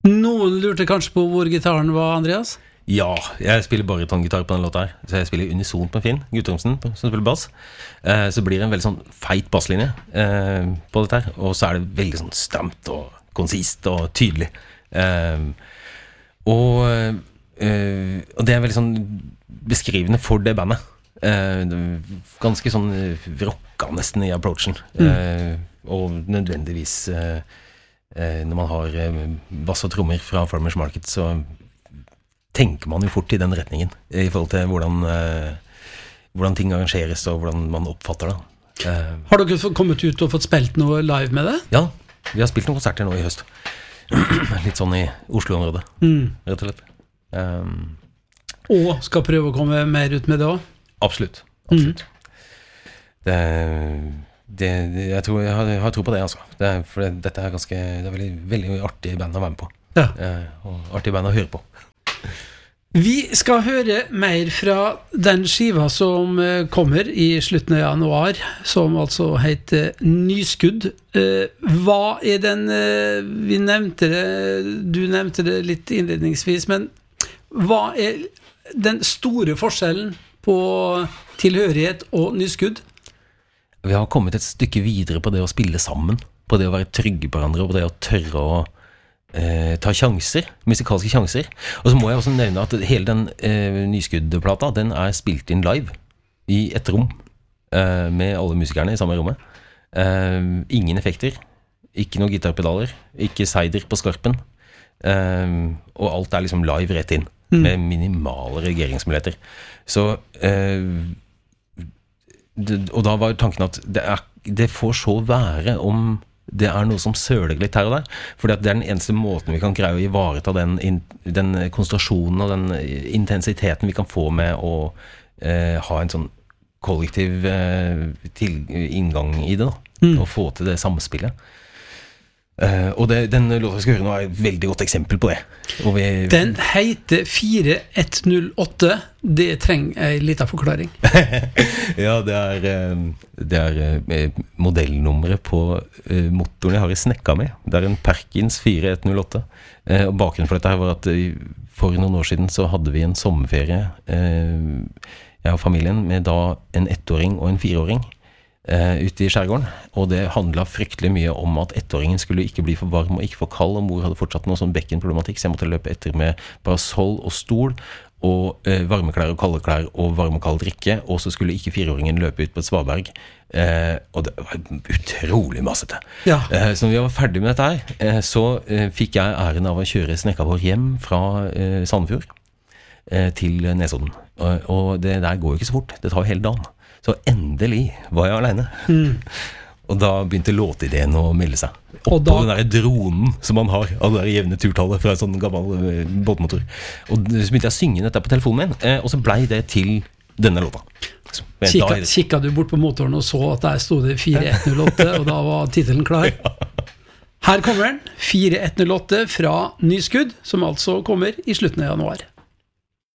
Noen lurte kanskje på hvor gitaren var, Andreas? Ja, jeg spiller barytongitar på den låta her. Så jeg spiller unison på Finn Guttormsen, som spiller bass. Så blir det en veldig sånn feit basslinje på dette her. Og så er det veldig sånn stramt og konsist og tydelig. Og det er veldig sånn beskrivende for det bandet. Ganske sånn rocka nesten i approachen. Og nødvendigvis når man har bass og trommer fra Farmers Market, så tenker man jo fort i den retningen i forhold til hvordan ting arrangeres og hvordan man oppfatter det. Har dere kommet ut og fått spilt noe live med det? Ja, vi har spilt noen konserter nå i høst. Litt sånn i Oslo-området, rett og slett. Og skal prøve å komme mer ut med det også? Absolutt. Jeg tror jeg har tro på det, altså. For dette er det er veldig, veldig artig band å være med på. Ja. Og artig band å høre på. Vi skal høre mer fra den skiva som kommer i slutten av januar, som altså heter Nyskudd. Hva er den, du nevnte det litt innledningsvis, men hva er den store forskjellen på tilhørighet og nyskudd? Vi har kommet et stykke videre på det å spille sammen, på det å være trygge på hverandre, og på det å tørre å ta sjanser, musikalske sjanser. Og så må jeg også nevne at hele den Nyskudd-plata, den er spilt inn live i et rom med alle musikerne i samme rommet. Ingen effekter, ikke noen gitarpedaler, ikke sider på skarpen, og alt er liksom live rett inn med minimale reageringsmuligheter. Så og da var tanken at det får så være om det er noe som søler litt her og der, fordi at det er den eneste måten vi kan greie å ivareta den konsentrasjonen og den intensiteten vi kan få med å ha en sånn kollektiv inngang i det da, og få til det samspillet. Og den låta vi skal høre nå er et veldig godt eksempel på det. Den heter 4108. Det trenger en liten forklaring. Ja, det er modellnummeret på motoren jeg har i snekka mi. Det er en Perkins 4108. Og bakgrunnen for dette her var at for noen år siden så hadde vi en sommerferie, jeg og familien, med da en 1-åring og en 4-åring ute i skjærgården, og det handlet fryktelig mye om at 1-åringen skulle ikke bli for varm og ikke for kald, og mor hadde fortsatt noe sånn bekkenproblematikk, så jeg måtte løpe etter med parasoll og stol, og varmeklær og kalde klær og varm og kald drikke, og så skulle ikke 4-åringen løpe ut på et svaberg, og det var utrolig massete. Ja. Så når vi var ferdig med dette her, så fikk jeg æren av å kjøre snekka vår hjem fra Sandefjord til Nesodden, og det der går jo ikke så fort, det tar jo hele dagen. Så endelig var jeg alene. Og da begynte låtideen å melde seg. Og på den der dronen som man har av det der jevne turtallet fra en sånn gammel båtmotor. Og så begynte jeg å synge dette på telefonen min, og så ble det til denne låta. Kikket du bort på motoren og så at der stod det 4108, og da var titelen klar? Her kommer den, 4108 fra Nyskudd, som altså kommer i slutten av januar.